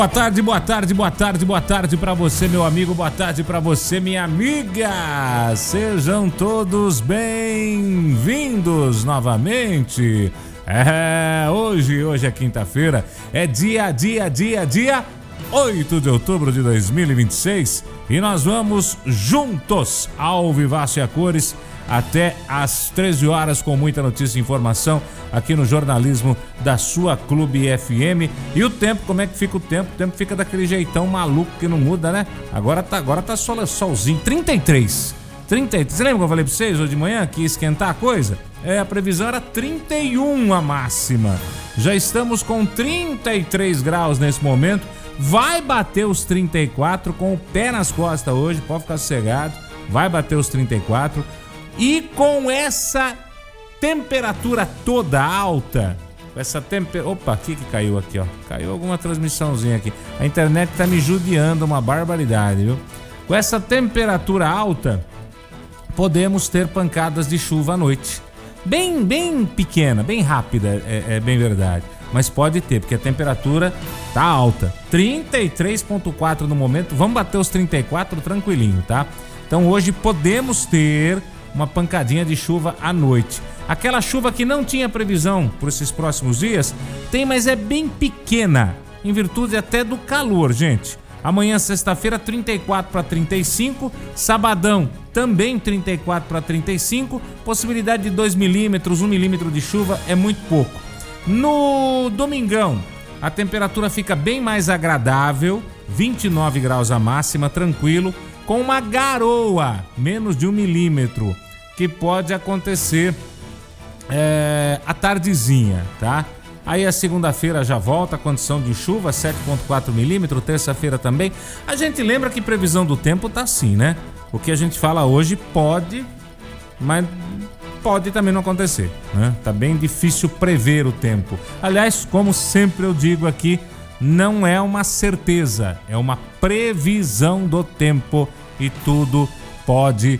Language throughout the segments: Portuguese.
Boa tarde, boa tarde, boa tarde, boa tarde para você, meu amigo, boa tarde para você, minha amiga. Sejam todos bem-vindos novamente. Hoje é quinta-feira, é dia 8 de outubro de 2026 e nós vamos juntos ao Vivaço e a Cores até às 13 horas com muita notícia e informação aqui no jornalismo da sua Clube FM. E o tempo, como é que fica o tempo? O tempo fica daquele jeitão maluco que não muda, né? Agora tá solzinho, 33. Você lembra que eu falei pra vocês hoje de manhã que ia esquentar a coisa? A previsão era 31 a máxima. Já estamos com 33 graus nesse momento. Vai bater os 34 com o pé nas costas hoje, pode ficar sossegado. Vai bater os 34. E com essa temperatura toda alta, Opa, o que caiu aqui, ó? Caiu alguma transmissãozinha aqui. A internet tá me judiando uma barbaridade, viu? Com essa temperatura alta, podemos ter pancadas de chuva à noite. Bem pequena, bem rápida, é bem verdade. Mas pode ter, porque a temperatura tá alta. 33,4 no momento, vamos bater os 34 tranquilinho, tá? Então hoje podemos ter uma pancadinha de chuva à noite. Aquela chuva que não tinha previsão por esses próximos dias, tem, mas é bem pequena, em virtude até do calor, gente. Amanhã, sexta-feira, 34 para 35, sabadão também 34 para 35, possibilidade de 2 milímetros, 1 milímetro de chuva é muito pouco. No domingão, a temperatura fica bem mais agradável, 29 graus a máxima, tranquilo, com uma garoa, menos de 1 milímetro, que pode acontecer à tardezinha, tá? Aí a segunda-feira já volta a condição de chuva, 7,4 milímetros, terça-feira também. A gente lembra que previsão do tempo tá assim, né? O que a gente fala hoje pode, mas pode também não acontecer, né? Tá bem difícil prever o tempo. Aliás, como sempre eu digo aqui, não é uma certeza, é uma previsão do tempo e tudo pode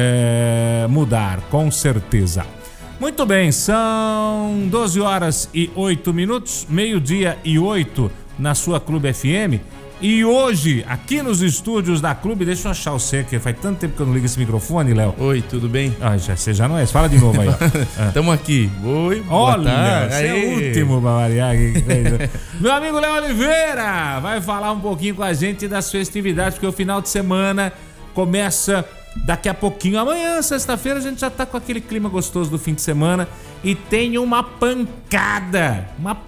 mudar, com certeza. Muito bem, são 12 horas e 8 minutos, meio-dia e 8 na sua Clube FM. E hoje, aqui nos estúdios da Clube, deixa eu achar o C, que faz tanto tempo que eu não ligo esse microfone, Léo. Oi, tudo bem? Você já não é, fala de novo aí. Tamo aqui. Oi, olha, você é o último pra variar. Meu amigo Léo Oliveira vai falar um pouquinho com a gente das festividades, porque o final de semana começa daqui a pouquinho. Amanhã, sexta-feira, a gente já tá com aquele clima gostoso do fim de semana e tem uma pancada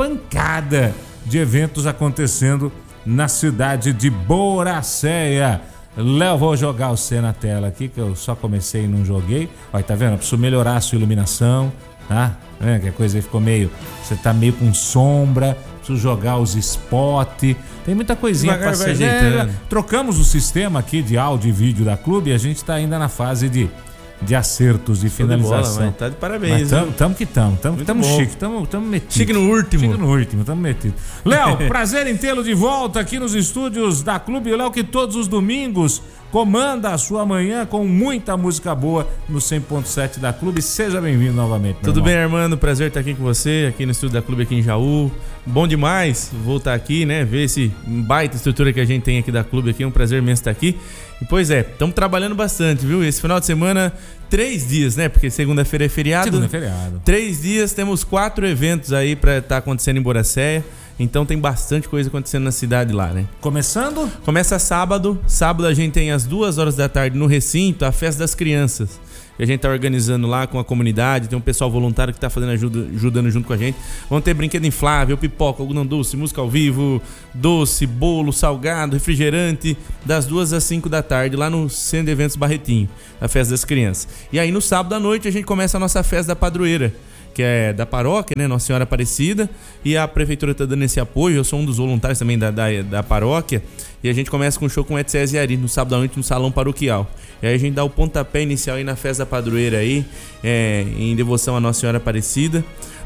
de eventos acontecendo na cidade de Boracéia. Léo, vou jogar o C na tela aqui, que eu só comecei e não joguei. Olha, tá vendo? Eu preciso melhorar a sua iluminação, tá? Que a coisa aí ficou meio... Você tá meio com sombra, preciso jogar os spots. Tem muita coisinha pra se ajeitando. Trocamos o sistema aqui de áudio e vídeo da Clube e a gente tá ainda na fase de acertos, de finalização. Bola, tá de parabéns. Tamo chique, tamo metido. Chique no último. Tamo metido. Léo, prazer em tê-lo de volta aqui nos estúdios da Clube. O Léo que todos os domingos comanda a sua manhã com muita música boa no 100.7 da Clube. Seja bem-vindo novamente, meu Tudo irmão. bem, Armando? Prazer estar aqui com você, aqui no estúdio da Clube aqui em Jaú. Bom demais voltar aqui, né? Ver esse baita estrutura que a gente tem aqui da Clube aqui. É um prazer imenso estar aqui. E pois estamos trabalhando bastante, viu? Esse final de semana, 3 dias, né? Porque segunda-feira é feriado. 3 dias, temos 4 eventos aí pra estar acontecendo em Boracéia. Então tem bastante coisa acontecendo na cidade lá, né? Começando? Começa sábado. Sábado a gente tem às 2 horas da tarde no recinto a festa das crianças. Que a gente tá organizando lá com a comunidade. Tem um pessoal voluntário que tá fazendo ajudando junto com a gente. Vão ter brinquedo inflável, pipoca, algodão doce, música ao vivo, doce, bolo, salgado, refrigerante, das 2 às 5 da tarde lá no Centro de Eventos Barretinho, a festa das crianças. E aí no sábado à noite a gente começa a nossa festa da padroeira, que é da paróquia, né, Nossa Senhora Aparecida, e a prefeitura está dando esse apoio. Eu sou um dos voluntários também da paróquia, e a gente começa com um show com o Etzese Ari no sábado à noite no salão paroquial. E aí a gente dá o pontapé inicial aí na festa da padroeira aí, em devoção à Nossa Senhora Aparecida.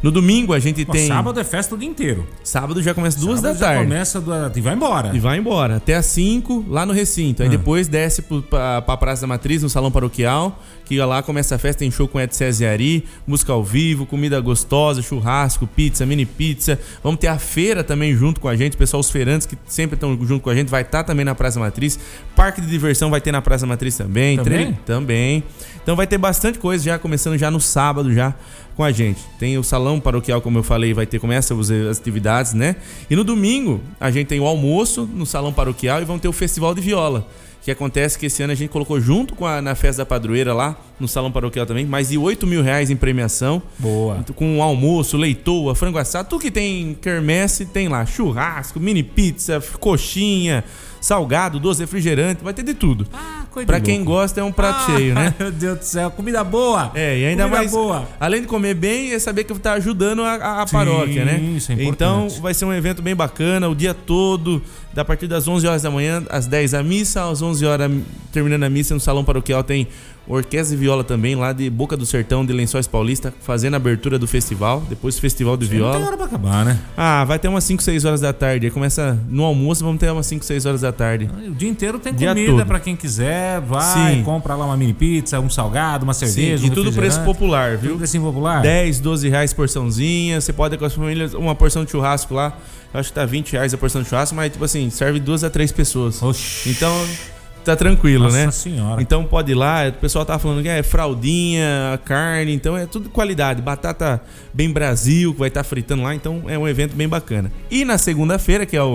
No domingo a gente tem... Sábado é festa o dia inteiro. Sábado já começa 2 da tarde. Começa e vai embora. E vai embora. Até às 5 lá no recinto. Aí depois desce pra Praça da Matriz, no Salão Paroquial, que lá começa a festa, tem show com Ed Ceziari, música ao vivo, comida gostosa, churrasco, pizza, mini pizza. Vamos ter a feira também junto com a gente. O pessoal, os feirantes que sempre estão junto com a gente, vai estar também na Praça Matriz. Parque de diversão vai ter na Praça Matriz também. Também. Então vai ter bastante coisa já, começando já no sábado já com a gente. Tem o Salão Paroquial, como eu falei, começa as atividades, né? E no domingo a gente tem o almoço no Salão Paroquial e vamos ter o Festival de Viola, que acontece que esse ano a gente colocou junto na Festa da Padroeira lá no Salão Paroquial também, mais de R$8 mil em premiação. Boa. Com almoço, leitoa, frango assado, tudo que tem quermesse tem lá. Churrasco, mini pizza, coxinha, salgado, doce, refrigerante, vai ter de tudo. Coisa pra de quem louco. gosta é um prato cheio, né? Meu Deus do céu, comida boa. E ainda comida mais boa. Além de comer bem, é saber que tá ajudando a paróquia, né? Isso é importante. Então vai ser um evento bem bacana, o dia todo, a partir das 11 horas da manhã, às 10 a missa, às 11 horas terminando a missa no Salão Paroquial tem orquestra de viola também, lá de Boca do Sertão, de Lençóis Paulista, fazendo a abertura do festival, depois o festival de viola. Não tem hora pra acabar, né? Vai ter umas 5, 6 horas da tarde. Aí começa no almoço, vamos ter umas 5, 6 horas da tarde. O dia inteiro tem Dia comida todo. pra quem quiser, vai, compra lá uma mini pizza, um salgado, uma cerveja, Sim, e tudo preço popular, viu? Tudo preço popular. 10, 12 reais porçãozinha. Você pode com as famílias, uma porção de churrasco lá. Eu acho que tá 20 reais a porção de churrasco, mas tipo assim, serve 2 a 3 pessoas. Oxi. Então tá tranquilo, Nossa né? Senhora. Então pode ir lá. O pessoal tá falando que é fraldinha, carne, então é tudo qualidade. Batata bem Brasil, que vai estar fritando lá, então é um evento bem bacana. E na segunda-feira, que é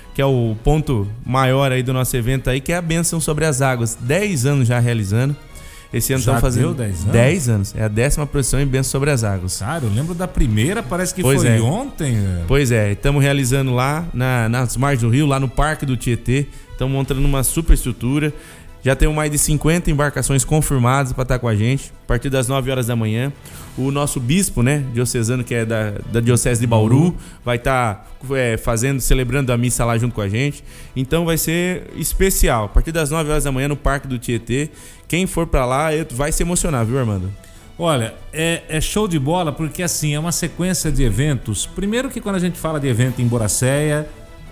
o ponto maior aí do nosso evento aí, que é a Bênção sobre as Águas. 10 anos já realizando. Esse ano estão fazendo 10 anos? 10 anos. É a 10ª procissão em Bênção sobre as Águas. Cara, eu lembro da primeira, parece que Pois foi é. ontem. Pois é, estamos realizando lá nas margens do rio, lá no Parque do Tietê. Estamos montando uma super estrutura. Já temos mais de 50 embarcações confirmadas para estar com a gente, a partir das 9 horas da manhã. O nosso bispo, né, diocesano, que é da Diocese de Bauru, vai estar celebrando a missa lá junto com a gente. Então vai ser especial. A partir das 9 horas da manhã no Parque do Tietê. Quem for para lá vai se emocionar, viu, Armando? Olha, é show de bola porque assim, é uma sequência de eventos. Primeiro que quando a gente fala de evento em Boracéia,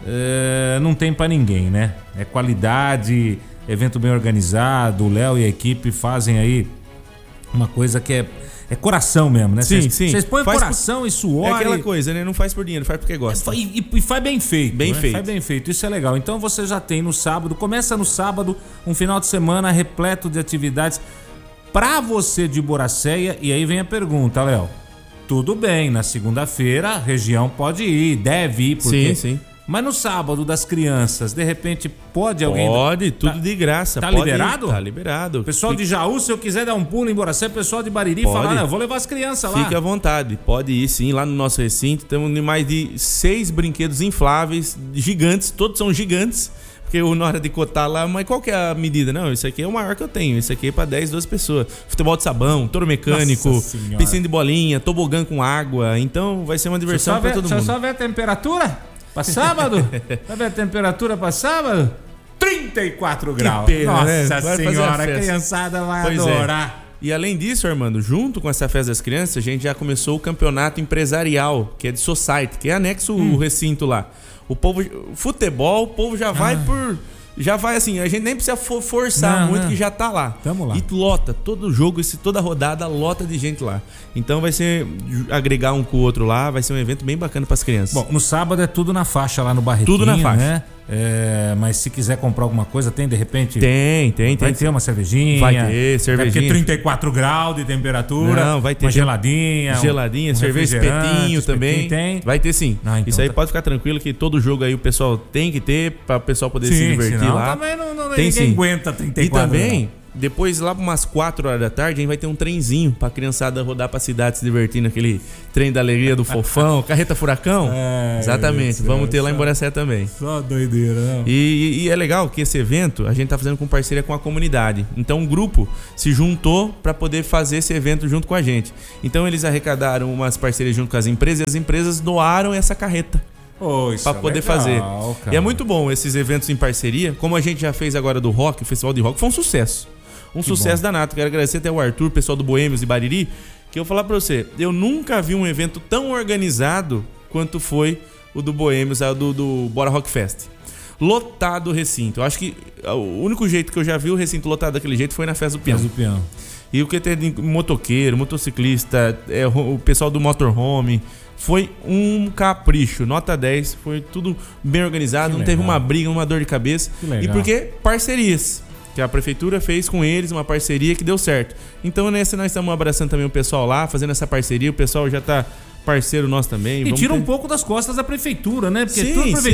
não tem pra ninguém, né? É qualidade, evento bem organizado, o Léo e a equipe fazem aí uma coisa que é coração mesmo, né? Sim. Vocês põem coração e suor. É aquela coisa, né? Não faz por dinheiro, faz porque gosta. E faz bem feito. Bem feito. Faz bem feito, isso é legal. Então você já tem no sábado, começa no sábado, um final de semana repleto de atividades pra você de Boracéia. E aí vem a pergunta, Léo. Tudo bem, na segunda-feira a região pode ir, deve ir, porque... Sim. Mas no sábado das crianças, de repente, pode alguém... Pode, tudo de graça. Tá pode liberado? Tá liberado. Pessoal de Jaú, se eu quiser dar um pulo em Boracéia, pessoal de Bariri falar, eu vou levar as crianças lá. Fique à vontade, pode ir sim, lá no nosso recinto. Temos mais de 6 brinquedos infláveis, gigantes, todos são gigantes. Porque na hora de cotar lá, mas qual que é a medida? Não, isso aqui é o maior que eu tenho. Isso aqui é pra 10, 12 pessoas. Futebol de sabão, touro mecânico, piscina de bolinha, tobogã com água. Então vai ser uma diversão pra todo mundo. Deixa eu só ver a temperatura pra sábado. Vai ver a temperatura pra sábado? 34 graus. Pena, Nossa né? Senhora, a criançada vai adorar. E além disso, Armando, junto com essa festa das crianças, a gente já começou o campeonato empresarial, que é de society, que é anexo o recinto lá. O povo, futebol, o povo já vai por... Já vai assim, a gente nem precisa forçar muito, que já tá lá. Tamo lá. E lota, todo jogo, toda rodada, lota de gente lá. Então vai ser agregar um com o outro lá, vai ser um evento bem bacana pras crianças. Bom, no sábado é tudo na faixa lá no Barretinho, tudo na faixa, né? Mas se quiser comprar alguma coisa, tem de repente? Tem. Vai ter uma cervejinha. Vai ter cervejinha. Porque 34 graus de temperatura. Não, vai ter. Uma geladinha. Cerveja espetinho também. Tem. Vai ter sim. Então isso aí pode ficar tranquilo que todo jogo aí o pessoal tem que ter para o pessoal poder se divertir lá. Também tem, ninguém aguenta 34 E também, graus. Depois lá para umas 4 horas da tarde, a gente vai ter um trenzinho pra criançada rodar pra cidade se divertir naquele trem da alegria do Fofão, Carreta Furacão. Exatamente, vamos ter lá em Boracéia também. Só doideira, não? E é legal que esse evento a gente tá fazendo com parceria com a comunidade. Então um grupo se juntou para poder fazer esse evento junto com a gente. Então eles arrecadaram umas parcerias junto com as empresas e as empresas doaram essa carreta. Para poder fazer. Cara. E é muito bom esses eventos em parceria, como a gente já fez agora do rock, o Festival de Rock, foi um sucesso. Sucesso danado. Quero agradecer até o Arthur, pessoal do Boêmios de Bariri, Que eu vou falar pra você, eu nunca vi um evento tão organizado quanto foi o do Boêmios, do Bora Rock Fest. Lotado o recinto. Eu acho que o único jeito que eu já vi o recinto lotado daquele jeito foi na Festa do Peão. Festa do Peão. E o que tem de motoqueiro, motociclista, o pessoal do motorhome, foi um capricho, nota 10, foi tudo bem organizado, não teve uma briga, uma dor de cabeça. E porque parcerias, que a prefeitura fez com eles, uma parceria que deu certo. Então nós estamos abraçando também o pessoal lá, fazendo essa parceria, o pessoal já está parceiro nosso também. E tira um pouco das costas da prefeitura, né? Porque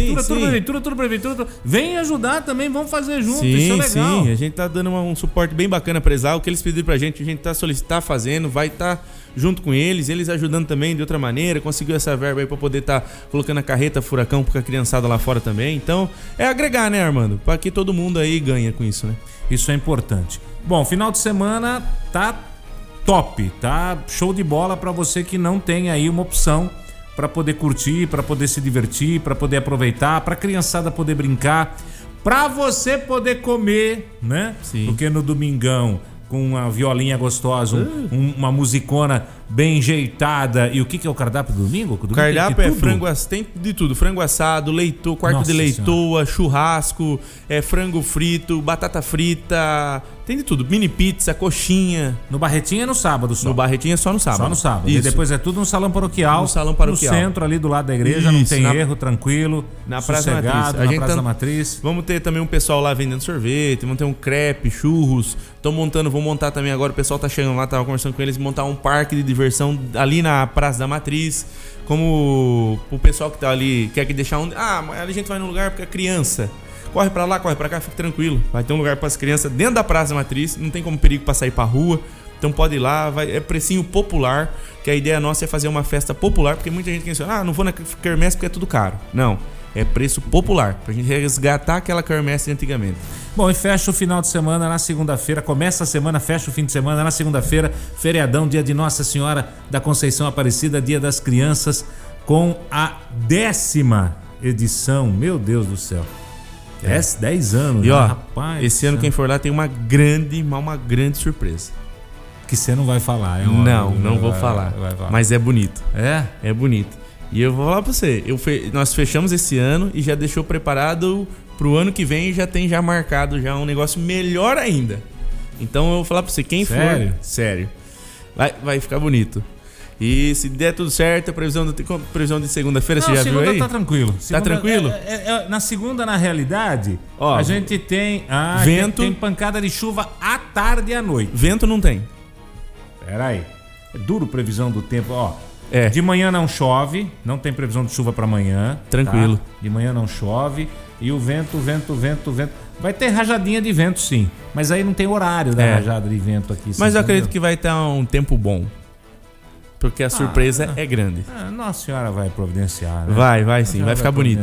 tudo prefeitura. Vem ajudar também, vamos fazer junto, isso é legal. Sim, a gente tá dando um suporte bem bacana pra eles lá. O que eles pediram pra gente, a gente tá solicitando, fazendo, vai estar junto com eles ajudando também de outra maneira, conseguiu essa verba aí pra poder estar colocando a carreta furacão pra criançada lá fora também. Então, é agregar, né, Armando? Pra que todo mundo aí ganha com isso, né? Isso é importante. Bom, final de semana tá top, tá? Show de bola para você que não tem aí uma opção para poder curtir, para poder se divertir, para poder aproveitar, para criançada poder brincar, para você poder comer, né? Sim. Porque no domingão com uma violinha gostosa, uma musicona bem enjeitada. E o que é o cardápio do domingo? O cardápio é frango, tem de tudo, frango assado, quarto de leitoa, churrasco, frango frito, batata frita, tem de tudo, mini pizza, coxinha. No Barretinho é no sábado só. No Barretinho é só no sábado. Só no sábado. Isso. E depois é tudo no salão paroquial. No centro ali do lado da igreja, não tem erro, tranquilo. Na Praça da Matriz. Na Praça da Matriz. Vamos ter também um pessoal lá vendendo sorvete, vamos ter um crepe, churros. Vou montar também agora, o pessoal tá chegando lá, tava conversando com eles, montar um parque de diversão ali na Praça da Matriz. Como o pessoal que tá ali quer que deixar a gente vai num lugar porque é criança. Corre pra lá, corre pra cá, fica tranquilo. Vai ter um lugar pras crianças dentro da Praça da Matriz, não tem como perigo pra sair pra rua. Então pode ir lá, é precinho popular, que a ideia nossa é fazer uma festa popular, porque muita gente pensa, não vou na quermesse porque é tudo caro. Não, é preço popular, pra gente resgatar aquela quermesse de antigamente. Bom, e fecha o final de semana na segunda-feira, começa a semana, fecha o fim de semana na segunda-feira, feriadão, dia de Nossa Senhora da Conceição Aparecida, Dia das Crianças, com a 10ª edição, meu Deus do céu. 10 anos, e né, ó, rapaz? Esse ano quem for lá tem uma grande surpresa. Que você não vai falar, Não vou falar. Mas é bonito. É bonito. E eu vou falar pra você, nós fechamos esse ano e já deixou preparado pro ano que vem, já tem marcado já um negócio melhor ainda. Então eu vou falar pra você, quem for... Sério. Vai ficar bonito. E se der tudo certo, a previsão de segunda-feira, você já viu aí? Segunda tá tranquilo. Tá tranquilo? Na segunda, na realidade, a gente tem... vento. Tem pancada de chuva à tarde e à noite. Vento não tem. Pera aí. É duro previsão do tempo, De manhã não chove, não tem previsão de chuva para amanhã. Tranquilo. Tá? De manhã não chove. E o vento. Vai ter rajadinha de vento, sim. Mas aí não tem horário da rajada de vento aqui. Mas eu acredito que vai estar um tempo bom. Porque a surpresa é grande. Nossa Senhora vai providenciar, né? Vai sim, vai ficar bonito.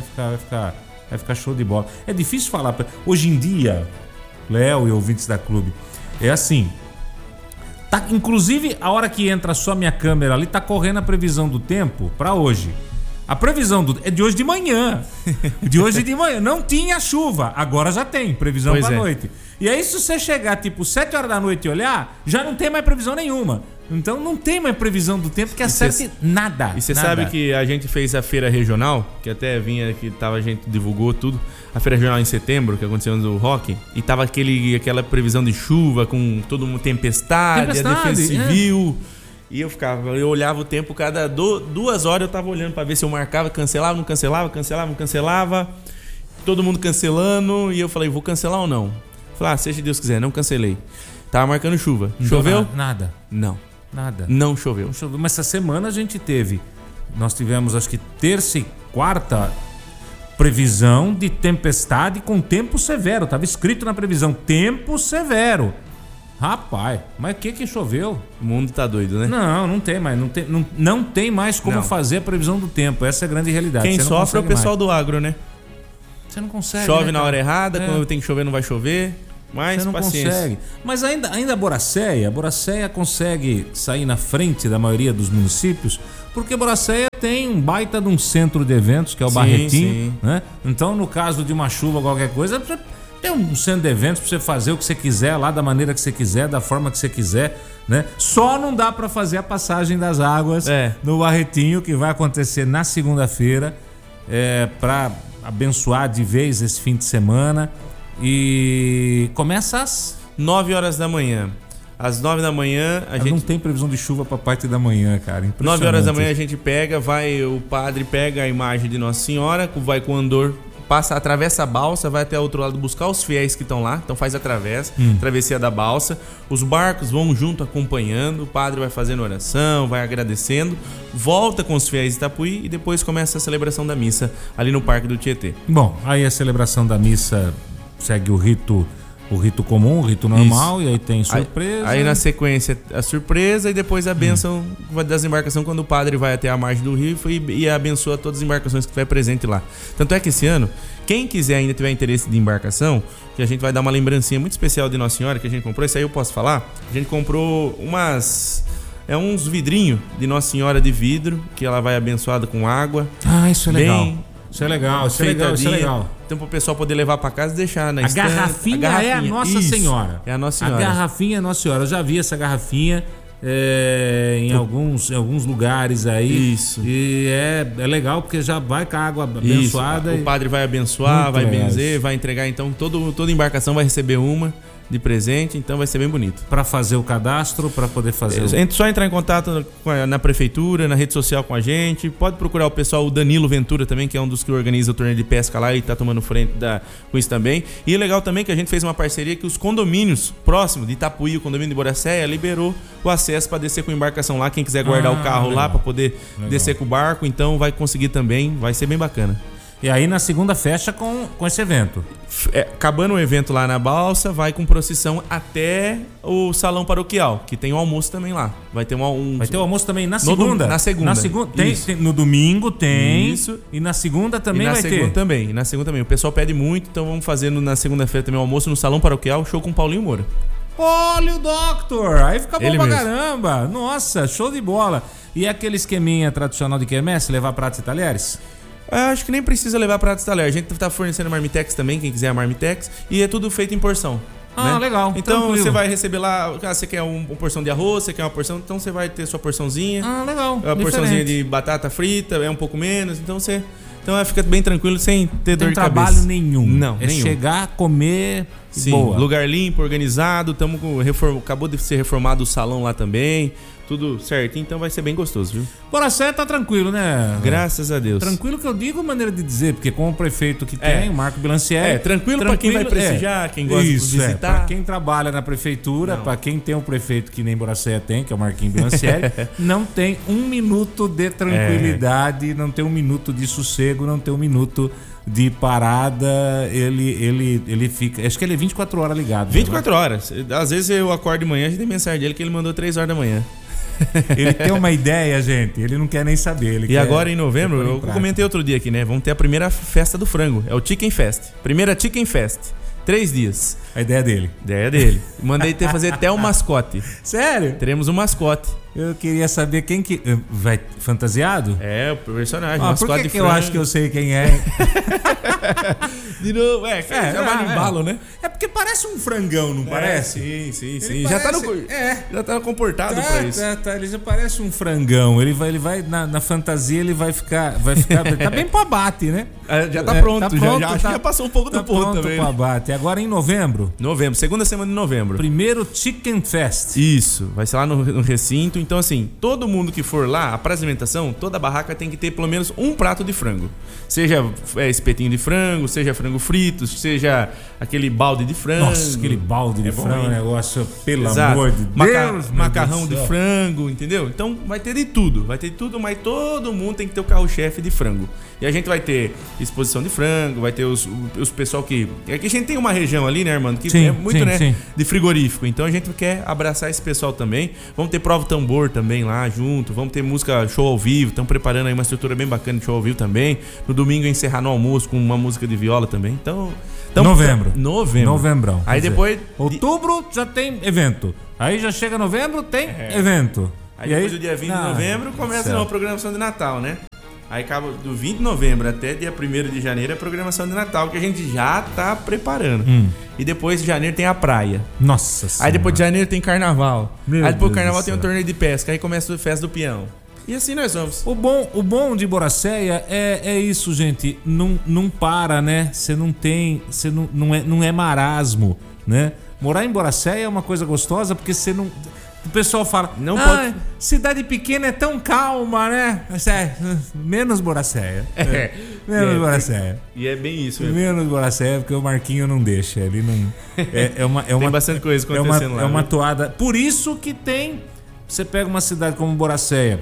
Vai ficar show de bola. É difícil falar. Hoje em dia, Léo e ouvintes da Clube, é assim. Inclusive, a hora que entra só minha câmera ali, tá correndo a previsão do tempo pra hoje. A previsão é de hoje de manhã. De hoje de manhã. Não tinha chuva, agora já tem previsão pra noite. E aí, se você chegar tipo 7 horas da noite e olhar, já não tem mais previsão nenhuma. Então não tem mais previsão do tempo que acerte nada. E você sabe que a gente fez a feira regional, que até vinha, a gente divulgou tudo. A feira regional em setembro, que aconteceu no Rock, e tava aquela previsão de chuva com todo mundo, tempestade, a defesa civil. E eu olhava o tempo, cada 2 horas eu tava olhando pra ver se eu marcava, cancelava, não cancelava. Todo mundo cancelando, e eu falei, vou cancelar ou não? Falei, seja Deus quiser, não cancelei. Tava marcando chuva. Choveu? Nada. Não. Nada. Não choveu. Mas essa semana nós tivemos acho que terça e quarta previsão de tempestade com tempo severo. Tava escrito na previsão, tempo severo. Rapaz, mas o que choveu? O mundo tá doido, né? Não tem mais. Não tem mais como fazer a previsão do tempo. Essa é a grande realidade. Quem sofre é o pessoal do agro, né? Você não consegue. Chove na hora errada, quando tem que chover não vai chover. Mas você não consegue. Mas ainda a Boracéia consegue sair na frente da maioria dos municípios, porque Boracéia tem um baita de um centro de eventos, que é o Barretinho, né? Então, no caso de uma chuva, qualquer coisa, Tem um centro de eventos pra você fazer o que você quiser, lá da maneira que você quiser, da forma que você quiser, né? Só não dá pra fazer a passagem das águas no Barretinho, que vai acontecer na segunda-feira, pra abençoar de vez esse fim de semana. E começa às 9 horas da manhã. Às 9 da manhã a gente... Não tem previsão de chuva pra parte da manhã, cara. 9 horas da manhã a gente o padre pega a imagem de Nossa Senhora, vai com o andor, atravessa a balsa, vai até o outro lado buscar os fiéis que estão lá, então faz a travessia da balsa. Os barcos vão junto acompanhando, o padre vai fazendo oração, vai agradecendo, volta com os fiéis de Itapuí e depois começa a celebração da missa ali no Parque do Tietê. Bom, aí a celebração da missa segue o rito comum, o rito normal. Isso. E aí tem surpresa. Aí na sequência a surpresa e depois a bênção das embarcações, quando o padre vai até a margem do rio e abençoa todas as embarcações que estiver presente lá. Tanto é que esse ano, quem quiser ainda tiver interesse de embarcação, que a gente vai dar uma lembrancinha muito especial de Nossa Senhora que a gente comprou, isso aí eu posso falar. A gente comprou uns vidrinhos de Nossa Senhora de vidro, que ela vai abençoada com água. Ah, isso é legal. Isso é legal. Então pro pessoal poder levar pra casa e deixar na estante. A garrafinha é a Nossa Senhora. É a Nossa Senhora. A garrafinha é a Nossa Senhora. Eu já vi essa garrafinha em alguns lugares aí. Isso. E é legal porque já vai com a água abençoada. O padre vai abençoar, vai benzer, vai entregar. Então toda embarcação vai receber uma de presente, então vai ser bem bonito. Para fazer o cadastro, para poder fazer só entrar em contato na prefeitura, na rede social com a gente. Pode procurar o pessoal, o Danilo Ventura também, que é um dos que organiza o torneio de pesca lá e tá tomando frente com isso também. E é legal também que a gente fez uma parceria que os condomínios próximos de Itapuí, o condomínio de Boracéia, liberou o acesso para descer com embarcação lá. Quem quiser guardar o carro lá para poder descer com o barco, então vai conseguir também, vai ser bem bacana. E aí na segunda fecha com esse evento. Acabando o evento lá na balsa, vai com procissão até o salão paroquial, que tem o almoço também lá. Vai ter vai ter o almoço também na segunda. Na segunda. Tem, no domingo tem. Isso. E na segunda também vai ter. Na segunda também. O pessoal pede muito, então vamos fazer na segunda-feira também o almoço no salão paroquial, show com o Paulinho Moura. Olha o Doctor! Aí fica bom pra caramba. Nossa, show de bola. E aquele esqueminha tradicional de quermesse, levar pratos e talheres? Acho que nem precisa levar pratos e talher. A gente tá fornecendo marmitex também, quem quiser a marmitex. E é tudo feito em porção. Ah, né? Legal. Então tranquilo. Você vai receber lá, você quer uma porção de arroz, você quer uma porção, então você vai ter sua porçãozinha. Ah, legal. Uma porçãozinha de batata frita, é um pouco menos, então fica bem tranquilo, sem ter dor de cabeça. Não tem trabalho nenhum. Não, nenhum. Chegar, comer, sim, boa. Lugar limpo, organizado, acabou de ser reformado o salão lá também. Tudo certinho, então vai ser bem gostoso, viu? Boracéia tá tranquilo, né? Graças a Deus. Tranquilo que eu digo, maneira de dizer, porque com o prefeito que tem, o Marco Bilancieri... Tranquilo pra quem vai prestigiar, quem gosta de visitar. Pra quem trabalha na prefeitura, pra quem tem um prefeito que nem Boracéia tem, que é o Marquinhos Bilancieri, não tem um minuto de tranquilidade, não tem um minuto de sossego, não tem um minuto de parada, ele fica... Acho que ele é 24 horas ligado. 24 horas. Às vezes eu acordo de manhã, a gente tem mensagem dele que ele mandou 3 horas da manhã. Ele tem uma ideia, gente. Ele não quer nem saber. Agora em novembro, eu comentei outro dia aqui, né? Vamos ter a primeira festa do frango. É o Chicken Fest. Primeira Chicken Fest. 3 dias. A ideia dele. Mandei fazer até um mascote. Sério? Teremos um mascote. Eu queria saber quem que... Vai fantasiado? É, o personagem. Mascote por que eu acho que eu sei quem é? De novo, já vai no embalo, né? É porque parece um frangão, não parece? Sim. Já tá comportado pra isso. Ele já parece um frangão. Ele vai na fantasia, ele vai ficar tá bem pro abate, né? Já tá pronto. Acho que já passou um pouco do ponto também. Pro abate. Agora em novembro. Segunda semana de novembro. Primeiro Chicken Fest. Isso, vai ser lá no recinto. Então assim, todo mundo que for lá, pra alimentação, toda barraca tem que ter pelo menos um prato de frango. Seja espetinho de frango, seja frango frito, seja aquele balde de frango. Nossa, aquele balde de frango, negócio, pelo Exato. amor de Deus. Macarrão de frango, entendeu? Então vai ter de tudo, mas todo mundo tem que ter o carro-chefe de frango. E a gente vai ter exposição de frango, vai ter os pessoal que... Aqui a gente tem uma região ali, né, Armando? Que é muito, sim. De frigorífico. Então a gente quer abraçar esse pessoal também. Vamos ter prova tambor também lá junto. Vamos ter música show ao vivo. Estamos preparando aí uma estrutura bem bacana de show ao vivo também. No domingo encerrar no almoço com uma música de viola também. Então Novembrão. Aí depois... Outubro já tem evento. Aí já chega novembro, tem evento. Aí depois do dia 20 de novembro começa a programação de Natal, né? Aí acaba do 20 de novembro até dia 1º de janeiro é a programação de Natal, que a gente já tá preparando. E depois de janeiro tem a praia. Nossa Senhora. Aí depois de janeiro tem carnaval. Meu Aí depois do Deus carnaval do tem um céu. torneio de pesca. Aí começa a festa do peão. E assim nós vamos. O bom de Boracéia é isso, gente. Não para, né? Você não tem. Você não é marasmo, né? Morar em Boracéia é uma coisa gostosa porque você não. O pessoal fala, Não pode- cidade pequena é tão calma, né? Menos Boracéia. Menos Boracéia. E é bem isso mesmo. Menos Boracéia, porque o Marquinho não deixa. Ele não. Tem bastante coisa acontecendo lá. É uma viu? toada. Por isso que tem. Você pega uma cidade como Boracéia,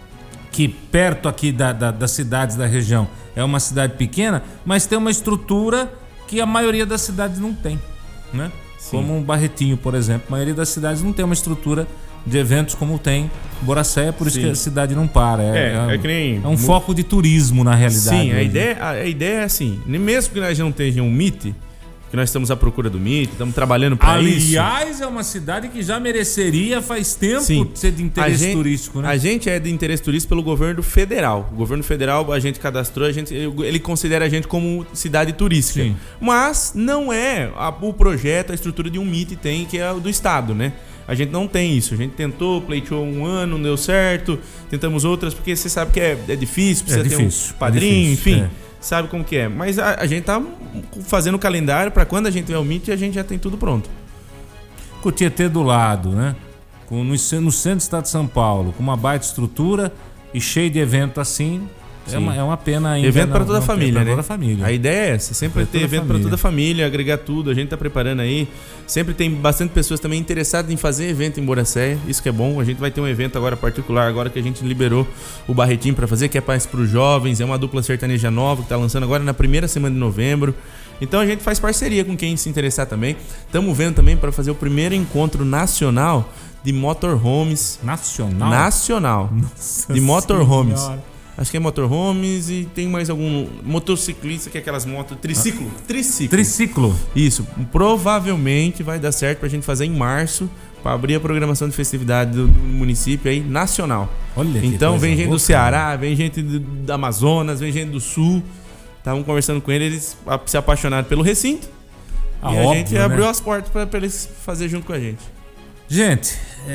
que perto aqui das cidades da região é uma cidade pequena, mas tem uma estrutura que a maioria das cidades não tem, né? Sim. Como um Barretinho, por exemplo. A maioria das cidades não tem uma estrutura de eventos como tem Boracéia, por isso Sim. que a cidade não para. É que nem... É um foco de turismo, na realidade. Sim, hoje. a ideia é assim, mesmo que nós não tenhamos um MIT, que nós estamos à procura do MIT, estamos trabalhando para isso. Aliás, é uma cidade que já mereceria faz tempo Sim. ser de interesse turístico, né? A gente é de interesse turístico pelo governo federal. O governo federal, a gente cadastrou, ele considera a gente como cidade turística. Sim. Mas não é o projeto, a estrutura de um MIT tem, que é o do estado, né? A gente não tem isso. A gente tentou, pleiteou um ano, não deu certo. Tentamos outras, porque você sabe que é difícil, precisa ter um padrinho, difícil, enfim. Sabe como que é. Mas a gente tá fazendo o calendário para quando a gente tiver o MIT, a gente já tem tudo pronto. Com o Tietê do lado, né? No centro do estado de São Paulo, com uma baita estrutura e cheio de evento assim, é uma pena ainda. Evento para toda a família, né? Toda a família. A ideia é essa, sempre ter evento para toda a família, agregar tudo, a gente tá preparando aí. Sempre tem bastante pessoas também interessadas em fazer evento em Boracéia, isso que é bom. A gente vai ter um evento agora particular, agora que a gente liberou o Barretinho para fazer, que é para os jovens, é uma dupla sertaneja nova que tá lançando agora na primeira semana de novembro. Então a gente faz parceria com quem se interessar também. Estamos vendo também para fazer o primeiro encontro nacional de motorhomes. Nacional? Nossa de motorhomes. Senhora. Acho que é motorhomes e tem mais algum motociclista, que é aquelas motos... Triciclo. Triciclo. Isso. Provavelmente vai dar certo pra gente fazer em março, pra abrir a programação de festividade do município aí, nacional. Olha que então coisa vem gente boa, do Ceará, vem gente do Amazonas, vem gente do Sul. Estavam conversando com eles se apaixonaram pelo recinto. E a óbvio, gente abriu né? as portas pra eles fazer junto com a gente. Gente,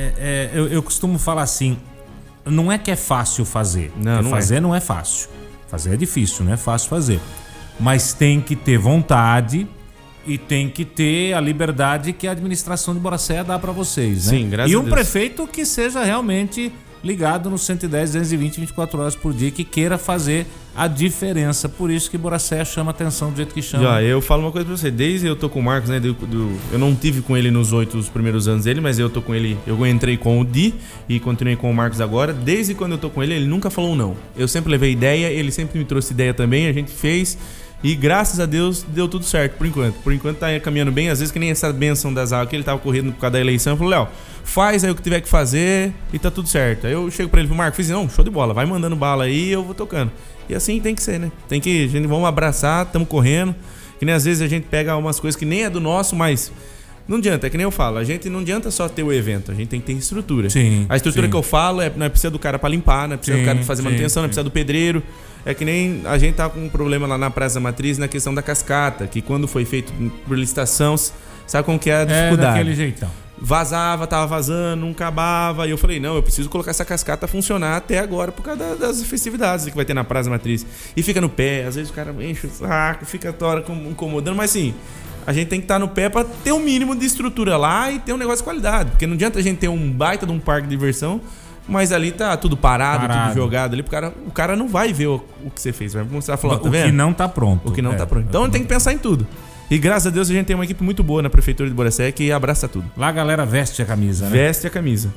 eu costumo falar assim, não é que é fácil fazer. Não fazer não é fácil. Fazer é difícil, não é fácil fazer. Mas tem que ter vontade e tem que ter a liberdade que a administração de Boracéia dá para vocês, né? Sim, graças e a um Deus. prefeito que seja realmente ligado no 110, 220, 24 horas por dia, que queira fazer a diferença. Por isso que Boracéia chama atenção do jeito que chama. Já, eu falo uma coisa pra você, desde eu tô com o Marcos, né, eu não tive com ele nos 8 primeiros anos dele, mas eu tô com ele, eu entrei com o Di e continuei com o Marcos agora. Desde quando eu tô com ele nunca falou não. Eu sempre levei ideia, ele sempre me trouxe ideia também, a gente fez e graças a Deus deu tudo certo por enquanto. Por enquanto tá caminhando bem, às vezes que nem essa benção das águas que ele tava correndo por causa da eleição, eu falei, Léo, faz aí o que tiver que fazer e tá tudo certo. Aí eu chego pra ele e falo, Marcos, fiz, não, show de bola, vai mandando bala aí e eu vou tocando. E assim tem que ser, né? Tem que, a gente vamos abraçar, estamos correndo. Que nem às vezes a gente pega umas coisas que nem é do nosso, mas não adianta, é que nem eu falo, a gente não adianta só ter o evento, a gente tem que ter estrutura. Sim, a estrutura sim. que eu falo não é precisa do cara pra limpar, não é precisa do cara pra fazer manutenção, não é precisa do pedreiro. É que nem a gente tá com um problema lá na Praça Matriz na questão da cascata, que quando foi feito por licitação, sabe como que é a dificuldade? Daquele jeitão. Vazava, tava vazando, não acabava. E eu falei, não, eu preciso colocar essa cascata a funcionar até agora por causa das festividades que vai ter na Praça Matriz. E fica no pé, às vezes o cara enche o saco, fica toda hora incomodando, mas assim, a gente tem que estar no pé pra ter o mínimo de estrutura lá e ter um negócio de qualidade. Porque não adianta a gente ter um baita de um parque de diversão, mas ali tá tudo parado, tudo jogado ali. O cara não vai ver o que você fez. Vai mostrar, falar, tá vendo? O que não tá pronto. O que não tá pronto. Então tem que pensar em tudo. E graças a Deus a gente tem uma equipe muito boa na Prefeitura de Boracéia que abraça tudo. Lá a galera veste a camisa, né? Veste a camisa.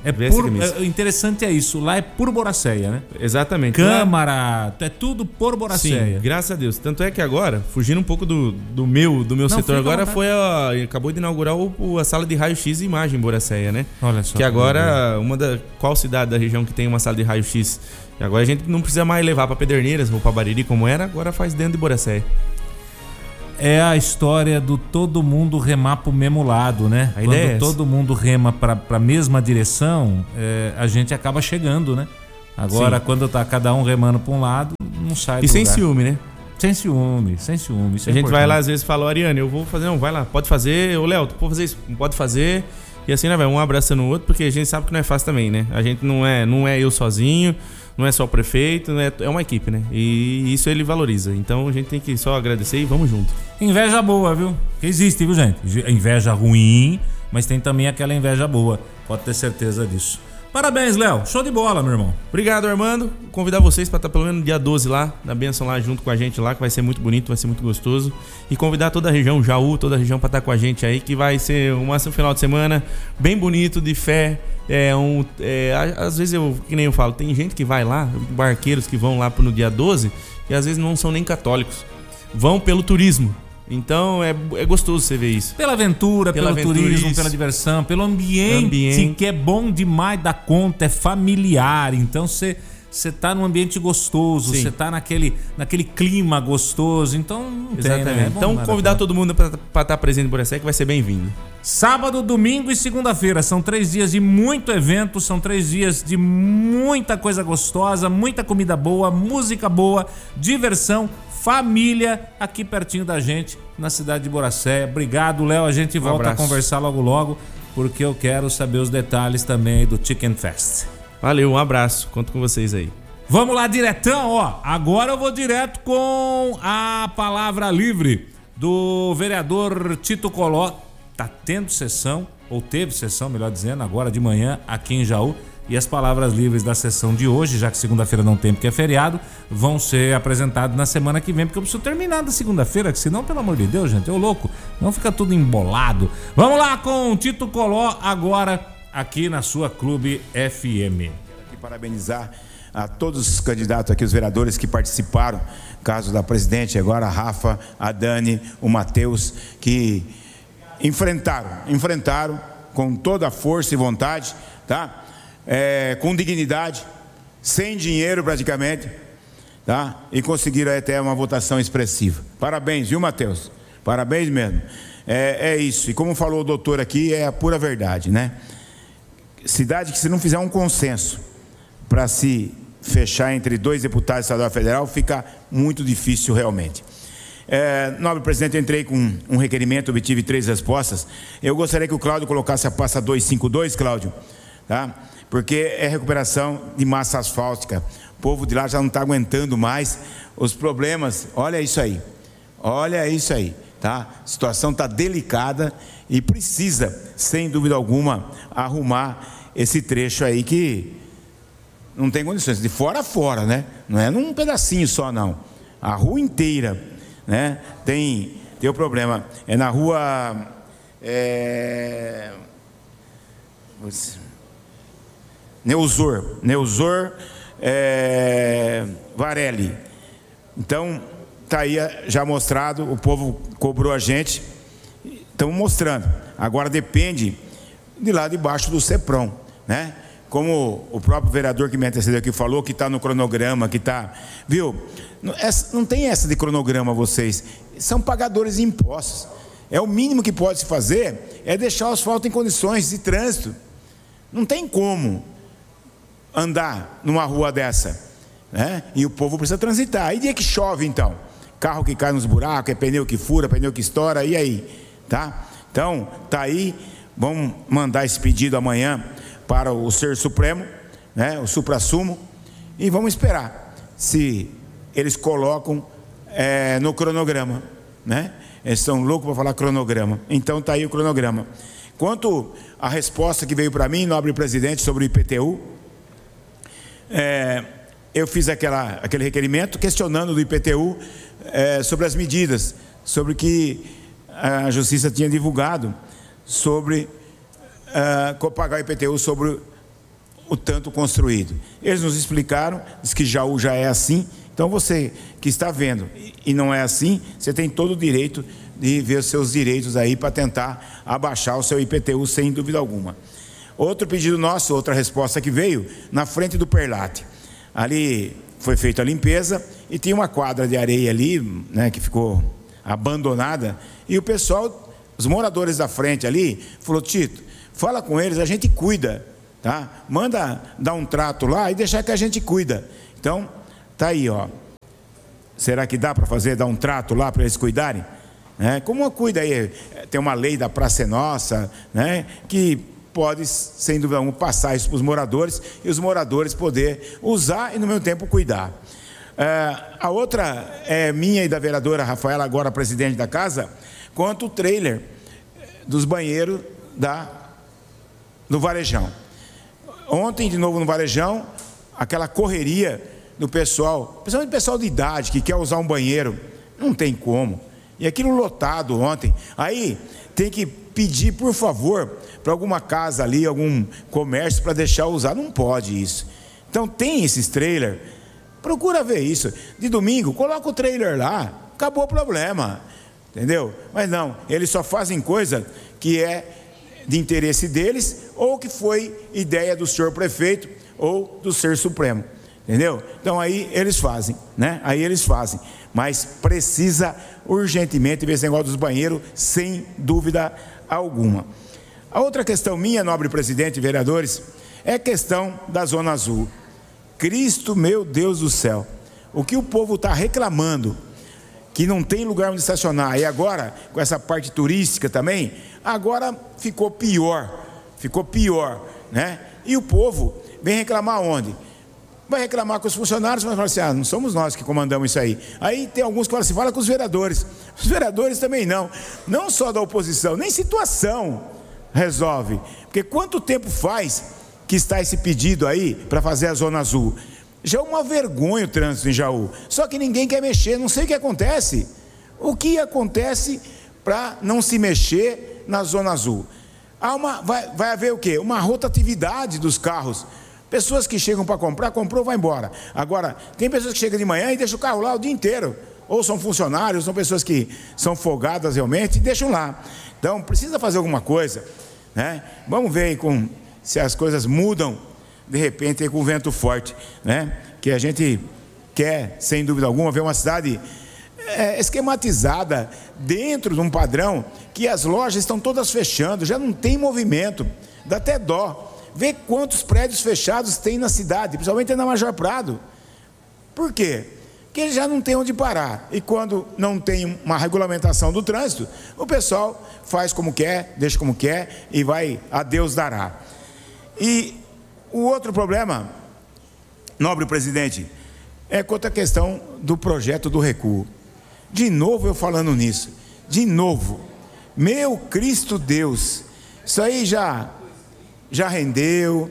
O interessante é isso. Lá é por Boracéia, né? Exatamente. Câmara, é tudo por Boracéia. Sim, graças a Deus. Tanto é que agora, fugindo um pouco do meu setor, agora acabou de inaugurar a sala de raio-x e imagem em Boracéia, né? Olha só. Que agora, qual cidade da região que tem uma sala de raio-x? E agora a gente não precisa mais levar pra Pederneiras ou pra Bariri como era, agora faz dentro de Boracéia. É a história do todo mundo remar pro mesmo lado, né? Quando todo mundo rema pra mesma direção, a gente acaba chegando, né? Agora, quando tá cada um remando pra um lado, não sai do E sem lugar. ciúme, né? Sem ciúme. Isso A é gente importante. vai lá, às vezes, fala, Ariane, eu vou fazer, não, vai lá, pode fazer, ô Léo, pode fazer isso, pode fazer. E assim, né, vai um abraçando o outro, porque a gente sabe que não é fácil também, né? A gente não é eu sozinho, não é só o prefeito, é uma equipe, né? E isso ele valoriza. Então a gente tem que só agradecer e vamos junto. Inveja boa, viu? Que existe, viu, gente? Inveja ruim, mas tem também aquela inveja boa. Pode ter certeza disso. Parabéns, Léo. Show de bola, meu irmão. Obrigado, Armando. Convidar vocês para estar pelo menos no dia 12 lá, na bênção lá, junto com a gente lá, que vai ser muito bonito, vai ser muito gostoso. E convidar toda a região, Jaú, toda a região para estar com a gente aí, que vai ser um final de semana bem bonito, de fé. Às vezes, que nem eu falo, tem gente que vai lá, barqueiros que vão lá no dia 12, e às vezes não são nem católicos. Vão pelo turismo. Então é gostoso você ver isso. Pela aventura, pelo turismo, isso. pela diversão, pelo ambiente, que é bom demais da conta, é familiar. Então você tá num ambiente gostoso, você tá naquele clima gostoso. Então não exatamente. tem, né? Então convidar todo mundo para estar presente por essa que vai ser bem-vindo. Sábado, domingo e segunda-feira. São 3 dias de muito evento, são 3 dias de muita coisa gostosa, muita comida boa, música boa, diversão, família, aqui pertinho da gente, na cidade de Boracéia. Obrigado, Léo. A gente volta a conversar logo, porque eu quero saber os detalhes também do Chicken Fest. Valeu, um abraço. Conto com vocês aí. Vamos lá, diretão, ó. Agora eu vou direto com a palavra livre do vereador Tito Coló. Tá tendo sessão, ou teve sessão, melhor dizendo, agora de manhã aqui em Jaú. E as palavras livres da sessão de hoje, já que segunda-feira não tem porque é feriado, vão ser apresentadas na semana que vem, porque eu preciso terminar da segunda-feira, que senão, pelo amor de Deus, gente, eu louco, não fica tudo embolado. Vamos lá com o Tito Coló agora aqui na sua Clube FM. Quero aqui parabenizar a todos os candidatos aqui, os vereadores que participaram, caso da presidente, agora a Rafa, a Dani, o Matheus, que enfrentaram com toda a força e vontade, tá? Com dignidade, sem dinheiro praticamente, tá? E conseguiram até uma votação expressiva. Parabéns, viu, Matheus? Parabéns mesmo. É isso. E como falou o doutor aqui, é a pura verdade, né? Cidade que, se não fizer um consenso para se fechar entre 2 deputados estadual e federal, fica muito difícil realmente. Nobre presidente, eu entrei com um requerimento, obtive 3 respostas. Eu gostaria que o Cláudio colocasse a pasta 252, Cláudio, tá? Porque é recuperação de massa asfáltica. O povo de lá já não está aguentando mais os problemas. Olha isso aí, tá? A situação está delicada e precisa, sem dúvida alguma, arrumar esse trecho aí que não tem condições, de fora a fora, né? Não é num pedacinho só, não. A rua inteira, né? Tem o problema. É na rua Neusor Varelli. Então tá aí já mostrado, o povo cobrou a gente, estamos mostrando. Agora depende de lá debaixo do CEPROM, né? Como o próprio vereador que me antecedeu aqui falou, que está no cronograma, que está, viu? Não tem essa de cronograma, vocês são pagadores de impostos. É o mínimo que pode se fazer, é deixar o asfalto em condições de trânsito. Não tem como andar numa rua dessa, né? E o povo precisa transitar. E dia que chove, então? Carro que cai nos buracos, é pneu que fura, pneu que estoura, e aí? Tá? Então, tá aí, vamos mandar esse pedido amanhã para o Ser Supremo, né? O Suprassumo, e vamos esperar se eles colocam no cronograma, né? Eles estão loucos para falar cronograma. Então tá aí o cronograma. Quanto à resposta que veio para mim, nobre presidente, sobre o IPTU, eu fiz aquele requerimento questionando do IPTU sobre as medidas, sobre o que a Justiça tinha divulgado sobre pagar o IPTU sobre o tanto construído. Eles nos explicaram, diz que Jaú já é assim. Então você que está vendo e não é assim, você tem todo o direito de ver os seus direitos aí para tentar abaixar o seu IPTU sem dúvida alguma. Outro pedido nosso, outra resposta que veio, na frente do Perlate. Ali foi feita a limpeza e tinha uma quadra de areia ali, né, que ficou abandonada, e o pessoal, os moradores da frente ali, falou: Tito, fala com eles, a gente cuida, tá? Manda dar um trato lá e deixar que a gente cuida. Então, tá aí, ó. Será que dá para fazer, dar um trato lá para eles cuidarem? Como cuida aí? Tem uma lei da Praça é Nossa, né? Que pode, sem dúvida alguma, passar isso para os moradores e os moradores poder usar e no mesmo tempo cuidar. A outra é minha e da vereadora Rafaela, agora presidente da casa, quanto o trailer dos banheiros do Varejão. Ontem, de novo no Varejão, aquela correria do pessoal, principalmente o pessoal de idade que quer usar um banheiro, não tem como. E aquilo lotado ontem. Aí tem que pedir, por favor, para alguma casa ali, algum comércio para deixar usar. Não pode isso. Então tem esses trailers. Procura ver isso. De domingo, coloca o trailer lá. Acabou o problema. Entendeu? Mas não, eles só fazem coisa que é de interesse deles ou que foi ideia do senhor prefeito ou do Ser Supremo. Entendeu? Então aí eles fazem, né? Aí eles fazem. Mas precisa urgentemente ver esse negócio dos banheiros, sem dúvida alguma. A outra questão minha, nobre presidente e vereadores, é a questão da Zona Azul. Cristo, meu Deus do céu, o que o povo está reclamando, que não tem lugar onde estacionar, e agora, com essa parte turística também, agora ficou pior, né? E o povo vem reclamar onde? Vai reclamar com os funcionários, mas fala assim, não somos nós que comandamos isso aí. Aí tem alguns que falam assim, fala com os vereadores. Os vereadores também não só da oposição, nem situação resolve. Porque quanto tempo faz que está esse pedido aí para fazer a Zona Azul? Já é uma vergonha o trânsito em Jaú, só que ninguém quer mexer, não sei o que acontece. O que acontece para não se mexer na Zona Azul? Vai haver o quê? Uma rotatividade dos carros. Pessoas que chegam para comprar, comprou, vai embora. Agora, tem pessoas que chegam de manhã e deixam o carro lá o dia inteiro. Ou são funcionários, são pessoas que são folgadas realmente e deixam lá. Então, precisa fazer alguma coisa, né? Vamos ver aí se as coisas mudam, de repente, aí com o vento forte, né? Que a gente quer, sem dúvida alguma, ver uma cidade esquematizada dentro de um padrão que as lojas estão todas fechando, já não tem movimento, dá até dó. Vê quantos prédios fechados tem na cidade, principalmente na Major Prado. Por quê? Porque ele já não tem onde parar. E quando não tem uma regulamentação do trânsito, o pessoal faz como quer, deixa como quer e vai, a Deus dará. E o outro problema, nobre presidente, é quanto à questão do projeto do recuo. De novo eu falando nisso. De novo. Meu Cristo Deus. Isso aí já rendeu,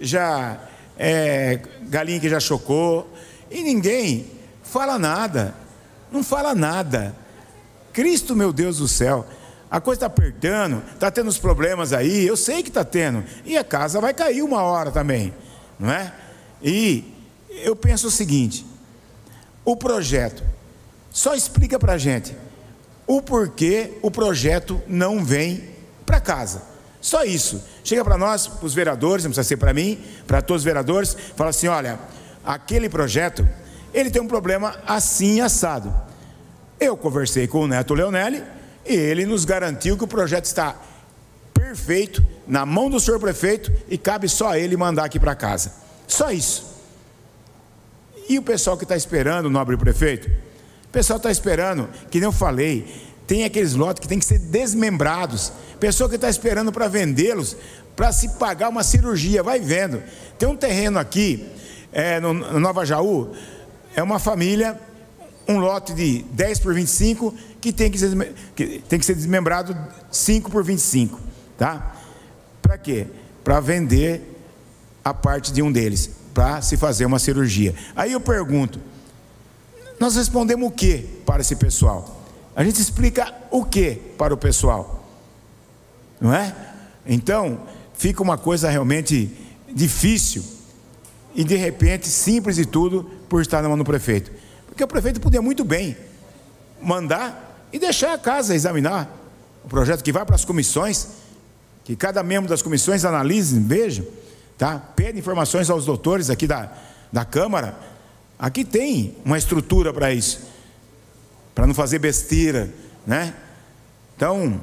galinha que já chocou, e ninguém fala nada, não fala nada. Cristo, meu Deus do céu, a coisa está apertando, está tendo os problemas aí, eu sei que está tendo, e a casa vai cair uma hora também, não é? E eu penso o seguinte, o projeto, só explica para a gente o porquê o projeto não vem para casa. Só isso. Chega para nós, para os vereadores, não precisa ser para mim, para todos os vereadores, fala assim, olha, aquele projeto, ele tem um problema assim assado. Eu conversei com o Neto Leonelli e ele nos garantiu que o projeto está perfeito, na mão do senhor prefeito e cabe só a ele mandar aqui para casa. Só isso. E o pessoal que está esperando, nobre prefeito, o pessoal está esperando, que nem eu falei, tem aqueles lotes que tem que ser desmembrados. Pessoa que está esperando para vendê-los, para se pagar uma cirurgia, vai vendo. Tem um terreno aqui, no Nova Jaú, é uma família, um lote de 10 por 25, que tem que ser desmembrado 5 por 25, tá? Para quê? Para vender a parte de um deles, para se fazer uma cirurgia. Aí eu pergunto, nós respondemos o que para esse pessoal? A gente explica o que para o pessoal? Não é? Então, fica uma coisa realmente difícil e de repente simples e tudo por estar na mão do prefeito. Porque o prefeito podia muito bem mandar e deixar a casa examinar o projeto, que vai para as comissões, que cada membro das comissões analise, veja, tá? Pede informações aos doutores aqui da Câmara. Aqui tem uma estrutura para isso, para não fazer besteira, né? Então,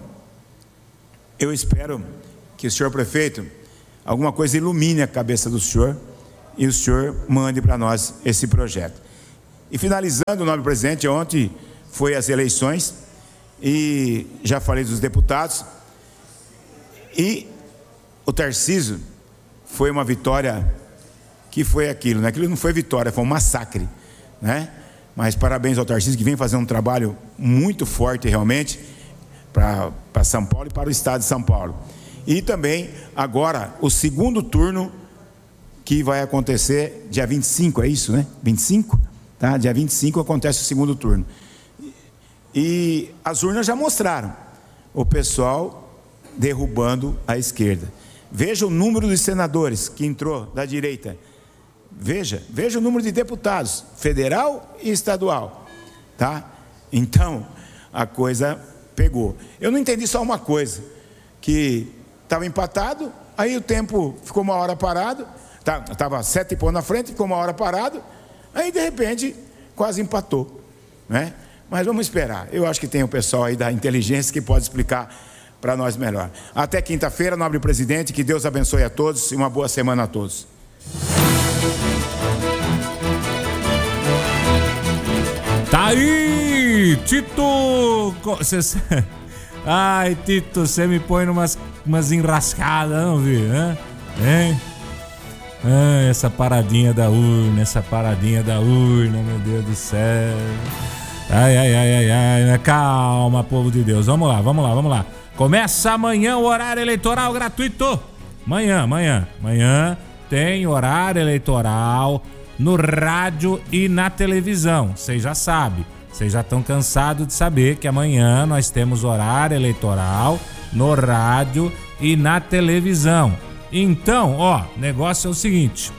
eu espero que o senhor prefeito, alguma coisa ilumine a cabeça do senhor e o senhor mande para nós esse projeto. E finalizando, o nobre presidente, ontem foi as eleições e já falei dos deputados. E o Tarcísio foi uma vitória que foi aquilo, né? Aquilo não foi vitória, foi um massacre, né? Mas parabéns ao Tarcísio, que vem fazendo um trabalho muito forte realmente para São Paulo e para o estado de São Paulo. E também agora o segundo turno que vai acontecer dia 25, é isso, né? 25, tá? Dia 25 acontece o segundo turno. E as urnas já mostraram o pessoal derrubando a esquerda. Veja o número de senadores que entrou da direita. Veja o número de deputados, federal e estadual, tá? Então, a coisa pegou. Eu não entendi só uma coisa, que estava empatado, aí o tempo ficou uma hora parado, estava 7 pontos na frente, ficou uma hora parado, aí de repente quase empatou, né? Mas vamos esperar. Eu acho que tem o pessoal aí da inteligência que pode explicar para nós melhor. Até quinta-feira, nobre presidente, que Deus abençoe a todos e uma boa semana a todos. Tá aí, Tito! Ai, Tito, você me põe umas enrascadas, não, viu? Hein? Ah, essa paradinha da urna, meu Deus do céu. Ai, calma, povo de Deus. Vamos lá. Começa amanhã o horário eleitoral gratuito. Amanhã tem horário eleitoral no rádio e na televisão. Vocês já sabem. Vocês já estão cansados de saber que amanhã nós temos horário eleitoral no rádio e na televisão. Então, negócio é o seguinte.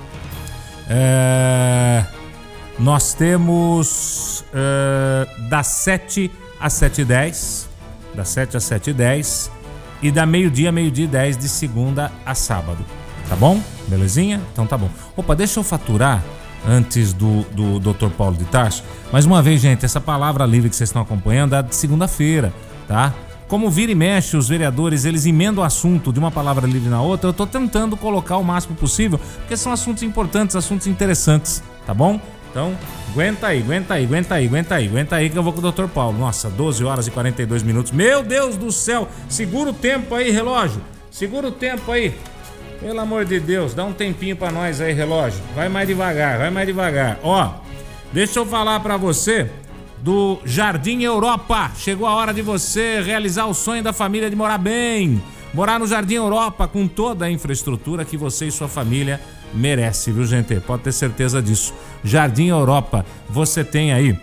Nós temos das 7 às 7h10. Das 7 às 7h10. E da meio-dia a meio-dia e 10 de segunda a sábado. Tá bom? Belezinha? Então tá bom. Opa, deixa eu faturar antes do Dr. Paulo de Tarso. Mais uma vez, gente, essa palavra livre que vocês estão acompanhando é de segunda-feira, tá? Como vira e mexe, os vereadores, eles emendam o assunto de uma palavra livre na outra. Eu tô tentando colocar o máximo possível, porque são assuntos importantes, assuntos interessantes, tá bom? Então, aguenta aí que eu vou com o Dr. Paulo. Nossa, 12 horas e 42 minutos. Meu Deus do céu! Segura o tempo aí, relógio. Segura o tempo aí. Pelo amor de Deus, dá um tempinho pra nós aí, relógio. Vai mais devagar. Deixa eu falar pra você do Jardim Europa. Chegou a hora de você realizar o sonho da família de morar bem. Morar no Jardim Europa com toda a infraestrutura que você e sua família merece, viu, gente? Pode ter certeza disso. Jardim Europa, você tem aí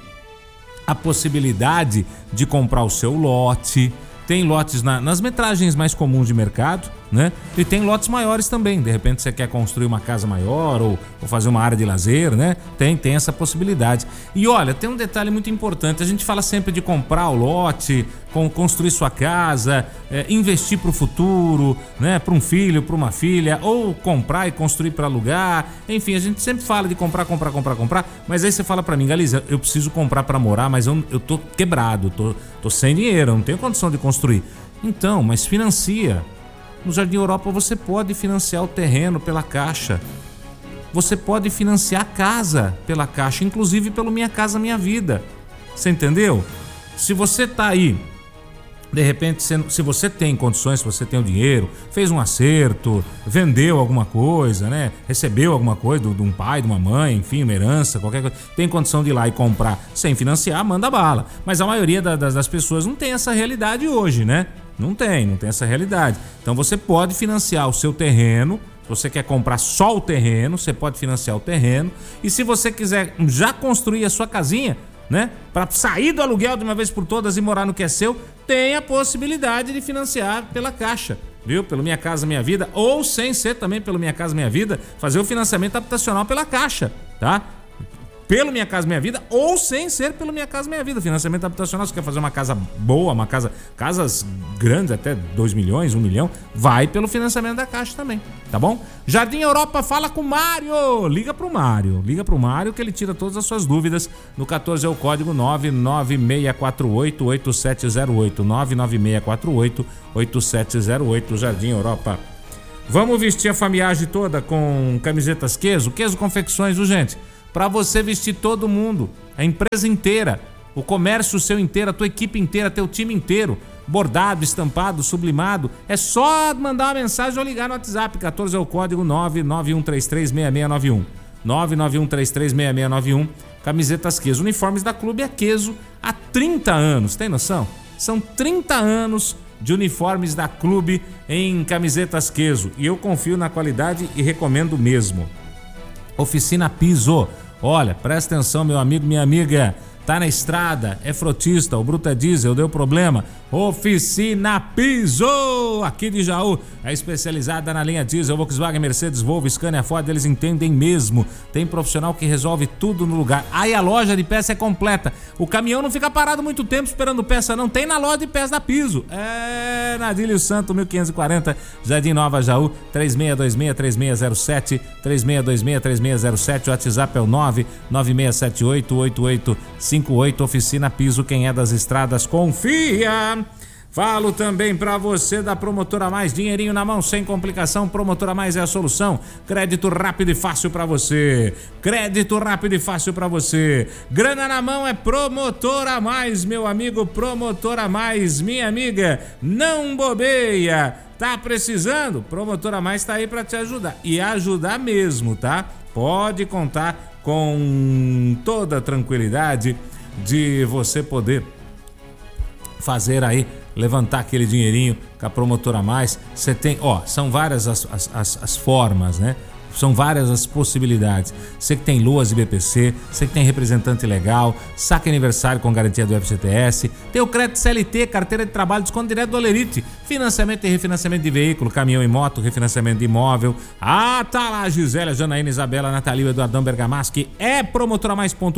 a possibilidade de comprar o seu lote. Tem lotes nas metragens mais comuns de mercado, né? E tem lotes maiores também. De repente você quer construir uma casa maior ou fazer uma área de lazer, né? Tem essa possibilidade. E olha, tem um detalhe muito importante. A gente fala sempre de comprar o lote, construir sua casa, investir para o futuro, né? Para um filho, para uma filha, ou comprar e construir para alugar. Enfim, a gente sempre fala de comprar. Mas aí você fala para mim, Galiza, eu preciso comprar para morar, mas eu tô quebrado, tô sem dinheiro, eu não tenho condição de construir. Então, mas financia. No Jardim Europa você pode financiar o terreno pela Caixa. Você pode financiar a casa pela Caixa, inclusive pelo Minha Casa Minha Vida. Você entendeu? Se você tá aí, de repente, se você tem condições, se você tem o dinheiro, fez um acerto, vendeu alguma coisa, né? Recebeu alguma coisa de um pai, de uma mãe, enfim, uma herança, qualquer coisa, tem condição de ir lá e comprar sem financiar, manda bala. Mas a maioria das pessoas não tem essa realidade hoje, né? Não tem essa realidade. Então você pode financiar o seu terreno. Se você quer comprar só o terreno, você pode financiar o terreno. E se você quiser já construir a sua casinha, né, para sair do aluguel de uma vez por todas e morar no que é seu, tem a possibilidade de financiar pela Caixa, viu? Pelo Minha Casa Minha Vida, ou sem ser também pelo Minha Casa Minha Vida, fazer o financiamento habitacional pela Caixa, tá? Pelo Minha Casa Minha Vida ou sem ser pelo Minha Casa Minha Vida. Financiamento habitacional, se quer fazer uma casa boa, casas grandes, até 2 milhões, 1 milhão, vai pelo financiamento da Caixa também, tá bom? Jardim Europa, fala com o Mário. Liga pro Mário que ele tira todas as suas dúvidas. No 14 é o código 99648-8708. 99648-8708, Jardim Europa. Vamos vestir a família toda com camisetas Queso Confecções, viu, gente? para você vestir todo mundo, a empresa inteira, o comércio seu inteiro, a tua equipe inteira, teu time inteiro. Bordado, estampado, sublimado. É só mandar uma mensagem ou ligar no WhatsApp. 14 é o código 991336691. 991336691. Camisetas Queso. Uniformes da Clube é Queso há 30 anos. Tem noção? São 30 anos de uniformes da Clube em camisetas Queso. E eu confio na qualidade e recomendo mesmo. Oficina Piso. Olha, presta atenção, meu amigo, minha amiga. Tá na estrada, é frotista, o bruto é diesel, deu problema. Oficina Piso, aqui de Jaú, é especializada na linha diesel, Volkswagen, Mercedes, Volvo, Scania, Ford, eles entendem mesmo. Tem profissional que resolve tudo no lugar. Aí a loja de peça é completa. O caminhão não fica parado muito tempo esperando peça, não. Tem na loja de peças da Piso. É Nadílio Santo, 1540, Jardim Nova, Jaú, 3626-3607, 3626-3607, o WhatsApp é o 99678-8858, Oficina Piso, quem é das estradas confia. Falo também pra você da Promotora Mais, dinheirinho na mão, sem complicação. Promotora Mais é a solução. Crédito rápido e fácil pra você. Crédito rápido e fácil pra você. Grana na mão é Promotora Mais, meu amigo. Promotora Mais, minha amiga. Não bobeia. Tá precisando? Promotora Mais tá aí pra te ajudar. E ajudar mesmo, tá? Pode contar com toda a tranquilidade de você poder fazer aí, levantar aquele dinheirinho com a Promotora Mais. Você tem, são várias as formas, né? São várias as possibilidades. Você que tem LOAS e BPC, você que tem representante legal, saque aniversário com garantia do FGTS, tem o crédito CLT, carteira de trabalho, desconto direto do Olerite, financiamento e refinanciamento de veículo, caminhão e moto, refinanciamento de imóvel. Tá lá, Gisélia, Janaína, Isabela, Natalio, Eduardão, Bergamaschi, é promotoramais.com.br,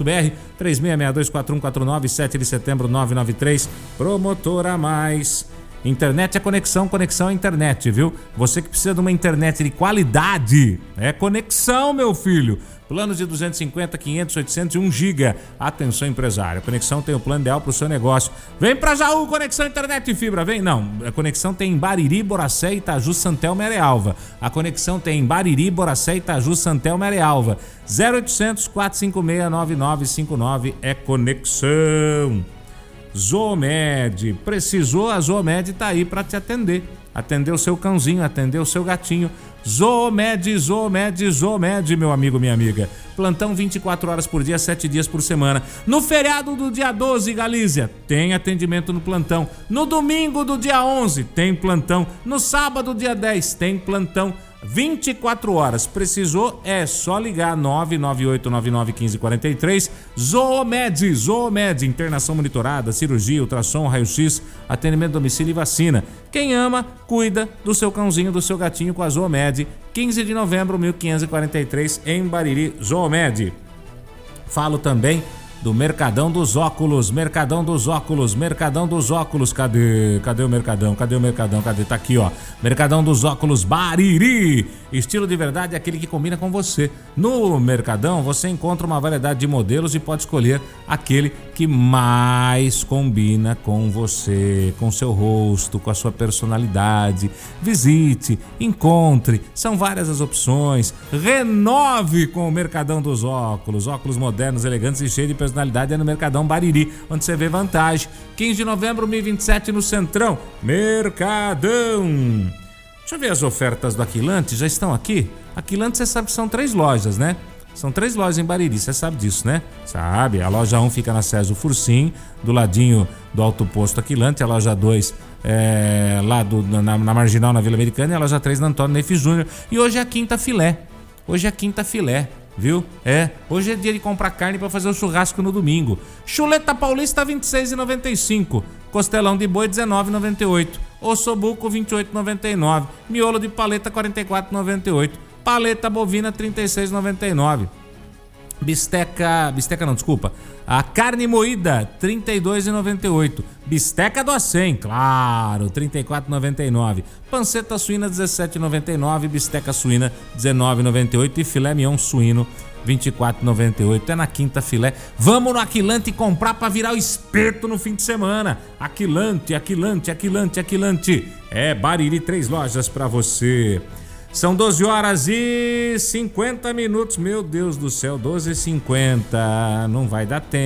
36624149, 7 de setembro, 993, Promotora Mais. Internet é conexão, conexão é internet, viu? Você que precisa de uma internet de qualidade, é conexão, meu filho. Planos de 250, 500, 800 e 1 giga. Atenção, empresário. A Conexão tem o plano ideal para o seu negócio. Vem pra Jaú, Conexão Internet e Fibra. Vem, não. A Conexão tem em Bariri, Boracé, Itaju, Santelmo e Arealva. A Conexão tem em Bariri, Boracé, Itaju, Santelmo e Arealva. 0800 456 9959 é Conexão. Zoomed, precisou, a Zoomed tá aí para te atender. Atender o seu cãozinho, atender o seu gatinho. Zoomed, Zoomed, Zoomed, meu amigo, minha amiga. Plantão 24 horas por dia, 7 dias por semana. No feriado do dia 12, Galícia, tem atendimento no plantão. No domingo do dia 11, tem plantão. No sábado, dia 10, tem plantão. 24 horas. Precisou? É só ligar 998991543. Zoomed, Zoomed, internação monitorada, cirurgia, ultrassom, raio-x, atendimento domicílio e vacina. Quem ama, cuida do seu cãozinho, do seu gatinho com a Zoomed. 15 de novembro, 1543, em Bariri, Zoomed. Falo também do Mercadão dos Óculos, Mercadão dos Óculos, Mercadão dos Óculos, cadê o Mercadão, cadê, tá aqui, ó, Mercadão dos Óculos Bariri, estilo de verdade é aquele que combina com você. No Mercadão você encontra uma variedade de modelos e pode escolher aquele que mais combina com você, com seu rosto, com a sua personalidade. Visite, encontre, são várias as opções, renove com o Mercadão dos Óculos, óculos modernos, elegantes e cheios de personalidade é no Mercadão Bariri, onde você vê vantagem. 15 de novembro, 2027 no Centrão, Mercadão. Deixa eu ver as ofertas do Aquilante, já estão aqui? Aquilante, você sabe que são 3 lojas, né? São 3 lojas em Bariri, você sabe disso, né? Sabe, a loja 1 fica na César Fursim, do ladinho do Alto Posto Aquilante, a loja 2 lá na Marginal, na Vila Americana, e a loja 3 na Antônio Neif Júnior. E hoje é a quinta filé, viu? Hoje é dia de comprar carne para fazer o churrasco no domingo. Chuleta paulista R$26,95, costelão de boi R$19,98, ossobuco R$28,99, miolo de paleta R$44,98, paleta bovina R$36,99. A carne moída, R$32,98. Bisteca do A100, claro, R$34,99. Panceta suína, R$17,99. Bisteca suína, R$19,98. E filé mignon suíno, R$24,98. É na quinta filé. Vamos no Aquilante comprar pra virar o espeto no fim de semana. Aquilante. É Bariri, 3 lojas pra você. São 12 horas e 50 minutos. Meu Deus do céu, 12h50. Não vai dar tempo.